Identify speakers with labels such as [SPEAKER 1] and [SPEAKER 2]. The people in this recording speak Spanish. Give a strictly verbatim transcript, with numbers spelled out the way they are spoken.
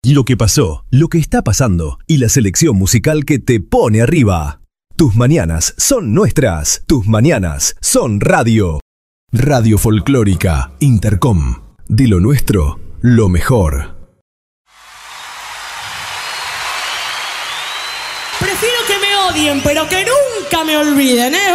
[SPEAKER 1] lo que pasó, lo que está pasando y la selección musical que te pone arriba. Tus mañanas son nuestras, tus mañanas son radio. Radio Folclórica Intercom. De lo nuestro, lo mejor.
[SPEAKER 2] Prefiero que me odien, pero que nunca me olviden, ¿eh?